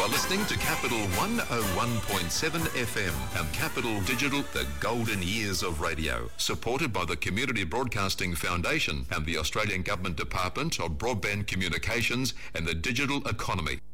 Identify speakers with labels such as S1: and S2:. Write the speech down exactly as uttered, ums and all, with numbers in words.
S1: are listening to Capital one oh one point seven F M and Capital Digital, the golden years of radio, supported by the Community Broadcasting Foundation and the Australian Government Department of Broadband Communications and the Digital Economy.